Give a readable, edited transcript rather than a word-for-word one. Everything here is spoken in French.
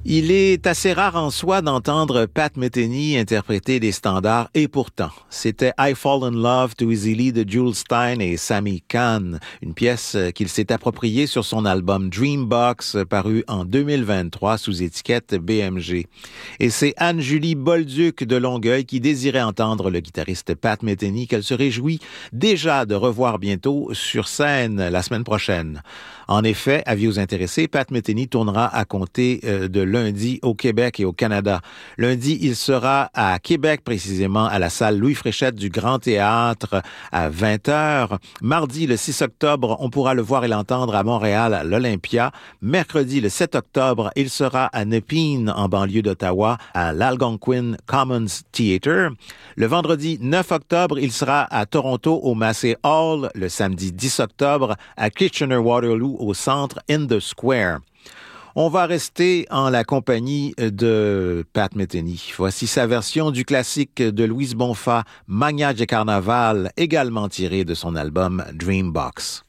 Il est assez rare en soi d'entendre Pat Metheny interpréter des standards, et pourtant, c'était I Fall in Love Too Easily de Jules Stein et Sammy Cahn, une pièce qu'il s'est appropriée sur son album Dreambox, paru en 2023 sous étiquette BMG. Et c'est Anne-Julie Bolduc de Longueuil qui désirait entendre le guitariste Pat Metheny, qu'elle se réjouit déjà de revoir bientôt sur scène la semaine prochaine. En effet, avis aux intéressés, Pat Metheny tournera à compter de lundi au Québec et au Canada. Lundi, il sera à Québec, précisément à la salle Louis Fréchette du Grand Théâtre à 20h. Mardi, le 6 octobre, on pourra le voir et l'entendre à Montréal, à l'Olympia. Mercredi, le 7 octobre, il sera à Nepean, en banlieue d'Ottawa, à l'Algonquin Commons Theatre. Le vendredi 9 octobre, il sera à Toronto au Massey Hall. Le samedi 10 octobre, à Kitchener-Waterloo au centre In the Square. On va rester en la compagnie de Pat Metheny. Voici sa version du classique de Louise Bonfa, Magna de Carnaval, également tiré de son album Dreambox.